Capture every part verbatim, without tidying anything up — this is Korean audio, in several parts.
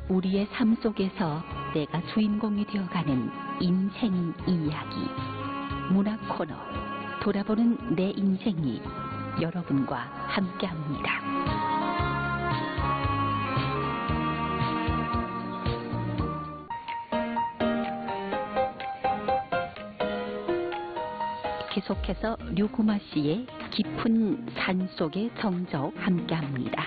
우리의 삶 속에서 내가 주인공이 되어가는 인생 이야기. 문학 코너 돌아보는 내 인생이 여러분과 함께합니다. 계속해서 류구마 씨의 깊은 산속의 정적 함께합니다.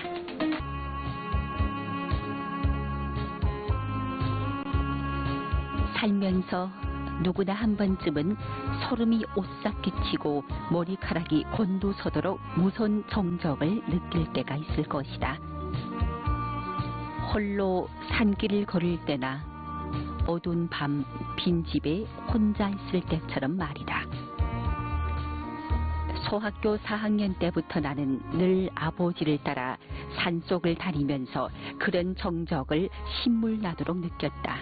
살면서 누구나 한 번쯤은 소름이 오싹 끼치고 머리카락이 곤두서도록 무서운 정적을 느낄 때가 있을 것이다. 홀로 산길을 걸을 때나 어두운 밤 빈집에 혼자 있을 때처럼 말이다. 소학교 사 학년 때부터 나는 늘 아버지를 따라 산속을 다니면서 그런 정적을 신물나도록 느꼈다.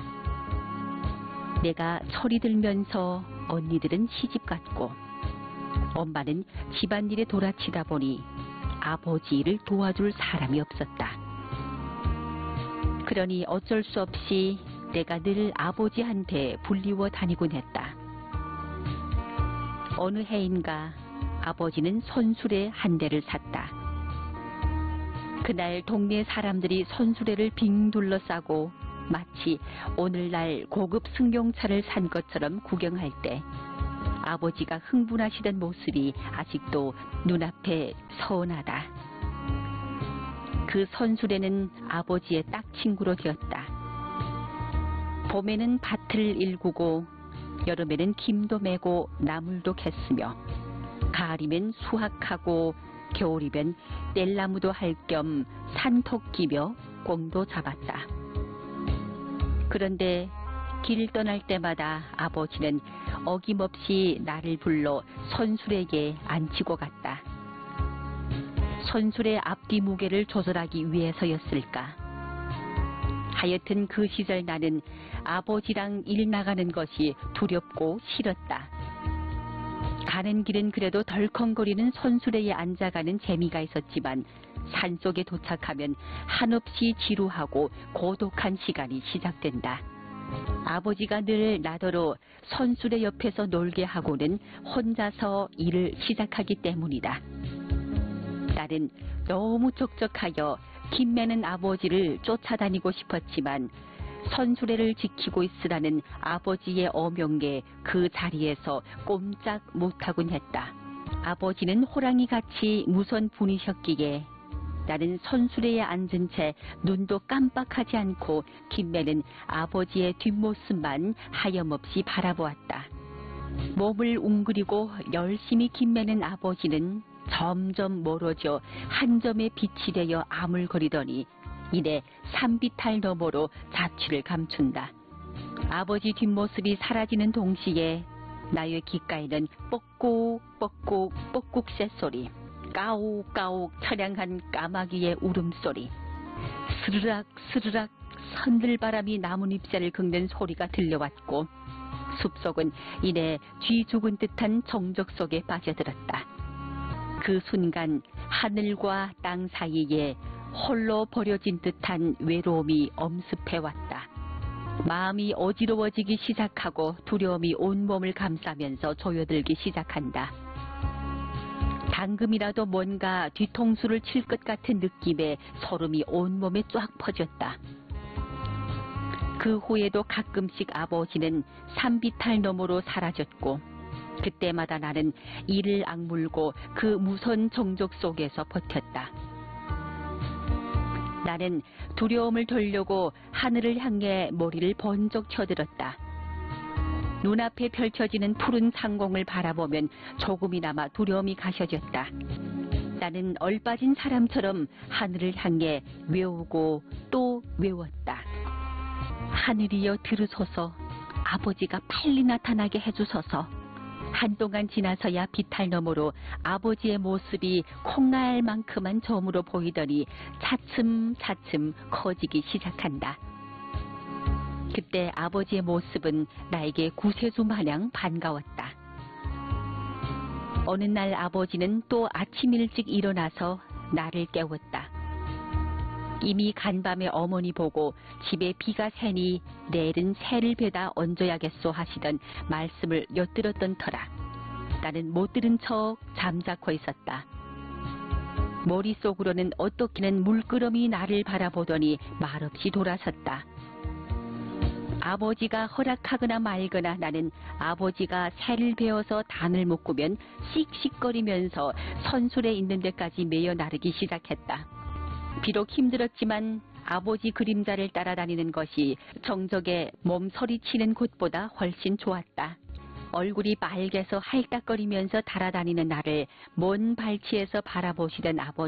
내가 철이 들면서 언니들은 시집갔고 엄마는 집안일에 돌아치다 보니 아버지 일을 도와줄 사람이 없었다. 그러니 어쩔 수 없이 내가 늘 아버지한테 불리워 다니곤 했다. 어느 해인가 아버지는 선수레 한 대를 샀다. 그날 동네 사람들이 선수레를 빙 둘러싸고 마치 오늘날 고급 승용차를 산 것처럼 구경할 때 아버지가 흥분하시던 모습이 아직도 눈앞에 서운하다. 그 선수레는 아버지의 딱 친구로 되었다. 봄에는 밭을 일구고 여름에는 김도 메고 나물도 캤으며 가을이면 수확하고 겨울이면 뗄나무도 할 겸 산토 끼며 꽁도 잡았다. 그런데 길 떠날 때마다 아버지는 어김없이 나를 불러 선술에게 앉히고 갔다. 선술의 앞뒤 무게를 조절하기 위해서였을까. 하여튼 그 시절 나는 아버지랑 일 나가는 것이 두렵고 싫었다. 가는 길은 그래도 덜컹거리는 선수레에 앉아가는 재미가 있었지만 산속에 도착하면 한없이 지루하고 고독한 시간이 시작된다. 아버지가 늘 나더러 선수레 옆에서 놀게 하고는 혼자서 일을 시작하기 때문이다. 나는 너무 촉촉하여 김매는 아버지를 쫓아다니고 싶었지만 선수레를 지키고 있으라는 아버지의 어명에 그 자리에서 꼼짝 못하곤 했다. 아버지는 호랑이같이 무서운 분이셨기에 나는 선수레에 앉은 채 눈도 깜빡하지 않고 김매는 아버지의 뒷모습만 하염없이 바라보았다. 몸을 웅그리고 열심히 김매는 아버지는 점점 멀어져 한 점의 빛이 되어 아물거리더니 이내 산비탈 너머로 자취를 감춘다. 아버지 뒷모습이 사라지는 동시에 나의 귓가에는 뻑꾹 뻑꾹 뻑꾹 쇳소리, 까옥까옥 처량한 까마귀의 울음소리, 스르락 스르락 선들바람이 나뭇잎새를 긁는 소리가 들려왔고 숲속은 이내 쥐 죽은 듯한 정적 속에 빠져들었다. 그 순간 하늘과 땅 사이에 홀로 버려진 듯한 외로움이 엄습해왔다. 마음이 어지러워지기 시작하고 두려움이 온몸을 감싸면서 조여들기 시작한다. 방금이라도 뭔가 뒤통수를 칠 것 같은 느낌에 소름이 온몸에 쫙 퍼졌다. 그 후에도 가끔씩 아버지는 산비탈 너머로 사라졌고 그때마다 나는 이를 악물고 그 무서운 정적 속에서 버텼다. 나는 두려움을 돌려고 하늘을 향해 머리를 번쩍 쳐들었다. 눈앞에 펼쳐지는 푸른 상공을 바라보면 조금이나마 두려움이 가셔졌다. 나는 얼빠진 사람처럼 하늘을 향해 외우고 또 외웠다. 하늘이여 들으소서, 아버지가 빨리 나타나게 해주소서. 한동안 지나서야 비탈 너머로 아버지의 모습이 콩알만큼한 점으로 보이더니 차츰차츰 커지기 시작한다. 그때 아버지의 모습은 나에게 구세주 마냥 반가웠다. 어느 날 아버지는 또 아침 일찍 일어나서 나를 깨웠다. 이미 간밤에 어머니 보고 집에 비가 새니 내일은 새를 베다 얹어야겠소 하시던 말씀을 엿들었던 터라 나는 못 들은 척 잠자코 있었다. 머릿속으로는 어떻게는 물끄러미 나를 바라보더니 말없이 돌아섰다. 아버지가 허락하거나 말거나 나는 아버지가 새를 베어서 단을 묶으면 씩씩거리면서 선술에 있는 데까지 매여 나르기 시작했다. 비록 힘들었지만 아버지 그림자를 따라다니는 것이 정적에 몸서리치는 곳보다 훨씬 좋았다. 얼굴이 빨개서 할딱거리면서 달아다니는 나를 먼 발치에서 바라보시던 아버지